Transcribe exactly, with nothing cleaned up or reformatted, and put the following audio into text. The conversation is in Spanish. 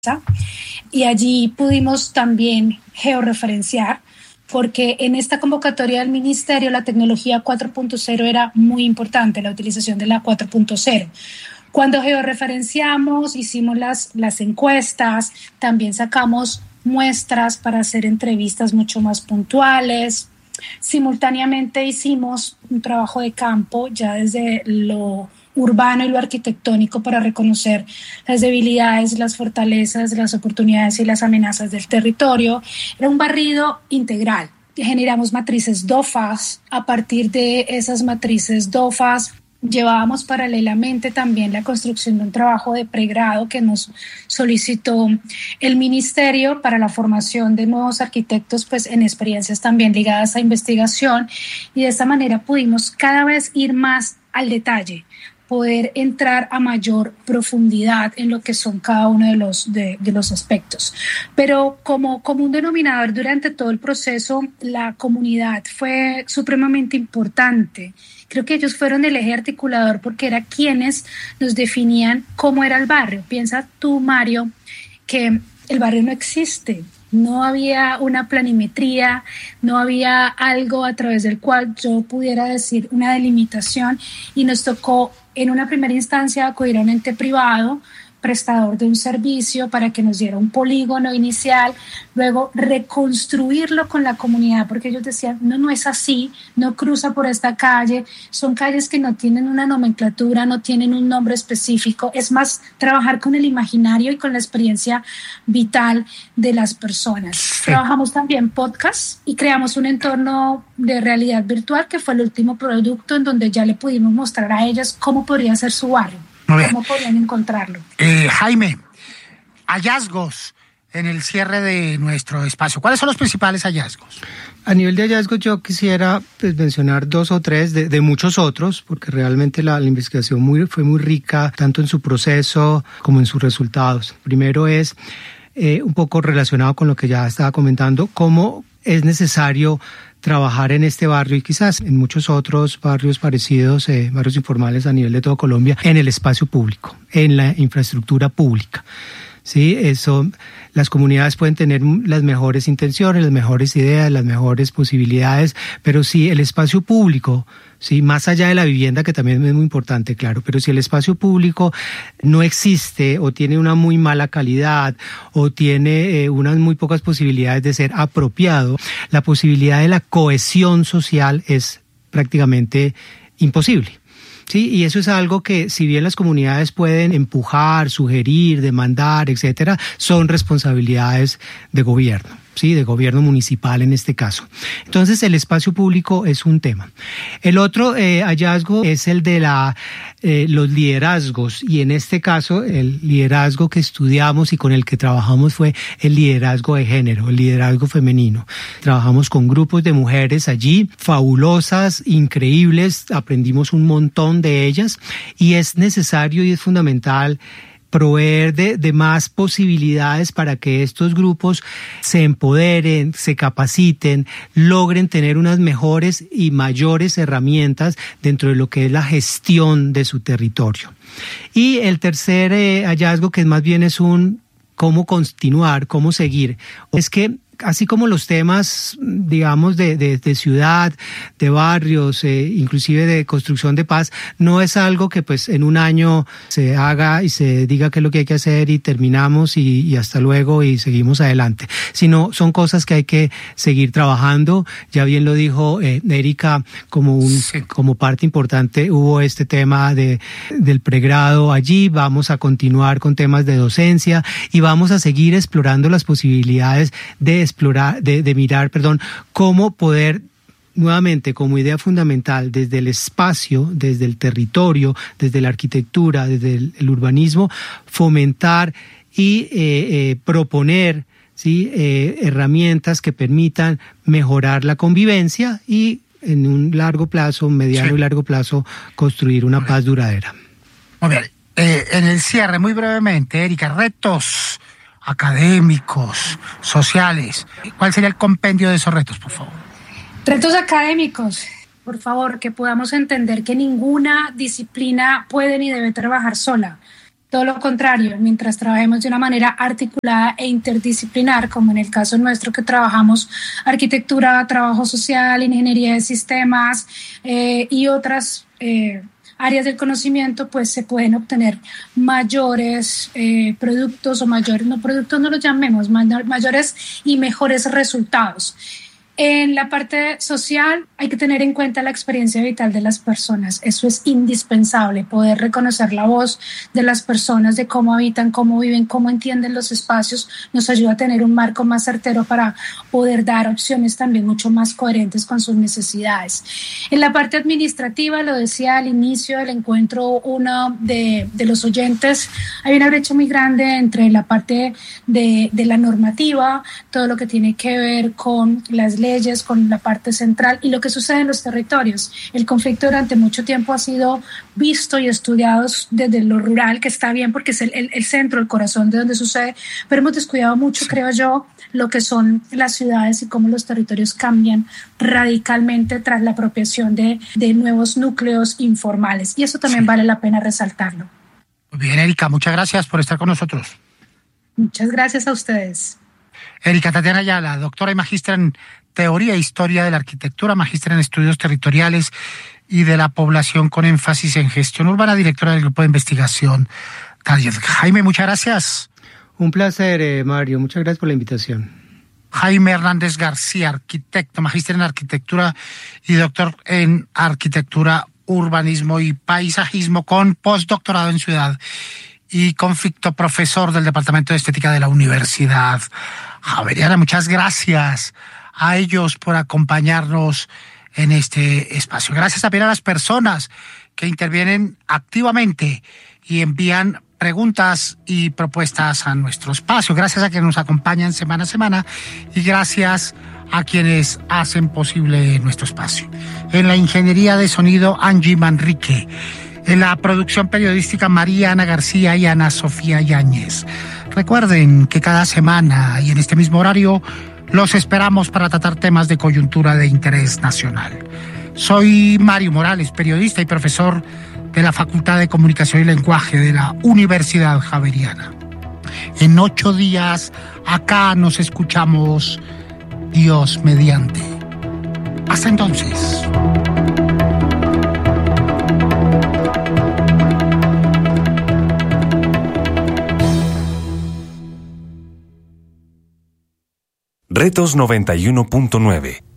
y allí pudimos también georreferenciar, porque en esta convocatoria del ministerio la tecnología cuatro punto cero era muy importante, la utilización de la cuatro punto cero. Cuando georreferenciamos, hicimos las, las encuestas, también sacamos muestras para hacer entrevistas mucho más puntuales. Simultáneamente hicimos un trabajo de campo ya desde lo urbano y lo arquitectónico para reconocer las debilidades, las fortalezas, las oportunidades y las amenazas del territorio. Era un barrido integral. Generamos matrices D O F A S. A partir de esas matrices D O F A S llevábamos paralelamente también la construcción de un trabajo de pregrado que nos solicitó el ministerio para la formación de nuevos arquitectos, pues en experiencias también ligadas a investigación, y de esta manera pudimos cada vez ir más al detalle, poder entrar a mayor profundidad en lo que son cada uno de los, de, de los aspectos. Pero como común denominador durante todo el proceso, la comunidad fue supremamente importante. Creo que ellos fueron el eje articulador porque eran quienes nos definían cómo era el barrio. Piensa tú, Mario, que el barrio no existe. No había una planimetría, no había algo a través del cual yo pudiera decir una delimitación, y nos tocó en una primera instancia acudir a un ente privado, prestador de un servicio, para que nos diera un polígono inicial, luego reconstruirlo con la comunidad, porque ellos decían, no, no es así, no cruza por esta calle, son calles que no tienen una nomenclatura, no tienen un nombre específico, es más trabajar con el imaginario y con la experiencia vital de las personas. Sí. Trabajamos también podcast y creamos un entorno de realidad virtual que fue el último producto en donde ya le pudimos mostrar a ellas cómo podría ser su barrio. ¿Cómo podrían encontrarlo? Eh, Jaime, hallazgos en el cierre de nuestro espacio. ¿Cuáles son los principales hallazgos? A nivel de hallazgos yo quisiera pues, mencionar dos o tres de, de muchos otros, porque realmente la, la investigación muy, fue muy rica, tanto en su proceso como en sus resultados. Primero es eh, un poco relacionado con lo que ya estaba comentando, cómo es necesario trabajar en este barrio y quizás en muchos otros barrios parecidos, eh, barrios informales a nivel de todo Colombia, en el espacio público, en la infraestructura pública. Sí, eso, las comunidades pueden tener las mejores intenciones, las mejores ideas, las mejores posibilidades, pero si el espacio público, sí, más allá de la vivienda, que también es muy importante, claro, pero si el espacio público no existe o tiene una muy mala calidad o tiene eh, unas muy pocas posibilidades de ser apropiado, la posibilidad de la cohesión social es prácticamente imposible. Sí, y eso es algo que, si bien las comunidades pueden empujar, sugerir, demandar, etcétera, son responsabilidades de gobierno, sí, de gobierno municipal en este caso. Entonces, el espacio público es un tema. El otro eh, hallazgo es el de la eh, los liderazgos, y en este caso el liderazgo que estudiamos y con el que trabajamos fue el liderazgo de género, el liderazgo femenino. Trabajamos con grupos de mujeres allí, fabulosas, increíbles, aprendimos un montón de ellas, y es necesario y es fundamental proveer de, de más posibilidades para que estos grupos se empoderen, se capaciten, logren tener unas mejores y mayores herramientas dentro de lo que es la gestión de su territorio. Y el tercer eh, hallazgo, que más bien es un cómo continuar, cómo seguir, es que así como los temas, digamos, de, de, de ciudad, de barrios, eh, inclusive de construcción de paz, no es algo que pues en un año se haga y se diga qué es lo que hay que hacer y terminamos y, y hasta luego y seguimos adelante, sino son cosas que hay que seguir trabajando. Ya bien lo dijo eh, Erika, como un sí. como parte importante hubo este tema de del pregrado allí, vamos a continuar con temas de docencia y vamos a seguir explorando las posibilidades de explorar, de, de mirar, perdón, cómo poder nuevamente como idea fundamental desde el espacio, desde el territorio, desde la arquitectura, desde el, el urbanismo, fomentar y eh, eh, proponer, ¿sí? eh, herramientas que permitan mejorar la convivencia y en un largo plazo, mediano sí. y largo plazo, construir una paz duradera. Muy bien. Eh, en el cierre, muy brevemente, Erika, retos académicos, sociales. ¿Cuál sería el compendio de esos retos, por favor? Retos académicos, por favor, que podamos entender que ninguna disciplina puede ni debe trabajar sola. Todo lo contrario, mientras trabajemos de una manera articulada e interdisciplinar, como en el caso nuestro que trabajamos arquitectura, trabajo social, ingeniería de sistemas eh, y otras eh, áreas del conocimiento, pues se pueden obtener mayores eh, productos o mayores, no productos no los llamemos, mayores y mejores resultados. En la parte social hay que tener en cuenta la experiencia vital de las personas. Eso es indispensable, poder reconocer la voz de las personas, de cómo habitan, cómo viven, cómo entienden los espacios, nos ayuda a tener un marco más certero para poder dar opciones también mucho más coherentes con sus necesidades. En la parte administrativa, lo decía al inicio del encuentro uno de, de los oyentes, hay una brecha muy grande entre la parte de, de la normativa, todo lo que tiene que ver con las leyes, con la parte central y lo que sucede en los territorios. El conflicto durante mucho tiempo ha sido visto y estudiado desde lo rural, que está bien porque es el, el, el centro, el corazón de donde sucede, pero hemos descuidado mucho, creo yo, lo que son las ciudades y cómo los territorios cambian radicalmente tras la apropiación de, de nuevos núcleos informales. Y eso también sí vale la pena resaltarlo. Muy bien, Erika, muchas gracias por estar con nosotros. Muchas gracias a ustedes. Erika Tatiana Ayala, doctora y magistra en Teoría e Historia de la Arquitectura, magistra en Estudios Territoriales y de la Población con énfasis en Gestión Urbana, directora del Grupo de Investigación Target. Jaime, muchas gracias. Un placer, eh, Mario. Muchas gracias por la invitación. Jaime Hernández García, arquitecto, magíster en Arquitectura y doctor en Arquitectura, Urbanismo y Paisajismo con postdoctorado en Ciudad y Conflicto, profesor del Departamento de Estética de la Universidad Javeriana. Muchas gracias a ellos por acompañarnos en este espacio. Gracias también a las personas que intervienen activamente y envían preguntas y propuestas a nuestro espacio. Gracias a quienes nos acompañan semana a semana y gracias a quienes hacen posible nuestro espacio. En la ingeniería de sonido, Angie Manrique. En la producción periodística, María Ana García y Ana Sofía Yáñez. Recuerden que cada semana y en este mismo horario los esperamos para tratar temas de coyuntura de interés nacional. Soy Mario Morales, periodista y profesor de la Facultad de Comunicación y Lenguaje de la Universidad Javeriana. En ocho días acá nos escuchamos, Dios mediante. Hasta entonces. Retos noventa y uno punto nueve.